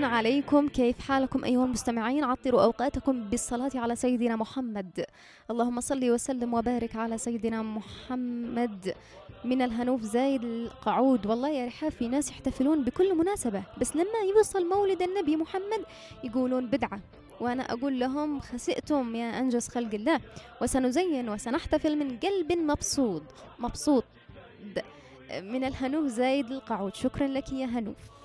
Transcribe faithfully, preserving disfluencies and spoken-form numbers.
عليكم، كيف حالكم أيها المستمعين؟ عطروا أوقاتكم بالصلاة على سيدنا محمد. اللهم صل وسلم وبارك على سيدنا محمد. من الهنوف زايد القعود. والله يا رحاب في ناس يحتفلون بكل مناسبة، بس لما يوصل مولد النبي محمد يقولون بدعة. وأنا أقول لهم خسئتم يا أنجز خلق الله، وسنزين وسنحتفل من قلب مبسوط مبسوط. من الهنوف زايد القعود. شكرا لك يا هنوف.